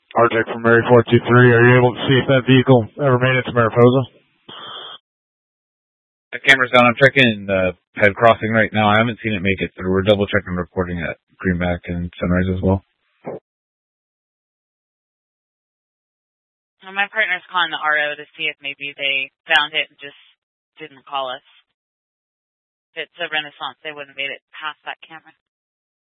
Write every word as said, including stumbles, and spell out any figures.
Arctic from Mary four two three, are you able to see if that vehicle ever made it to Mariposa? The camera's down. I'm checking the head crossing right now. I haven't seen it make it through. We're double checking recording at Greenback and Sunrise as well. Well, my partner's calling the R O to see if maybe they found it and just didn't call us. If it's a Renaissance, they wouldn't have made it past that camera.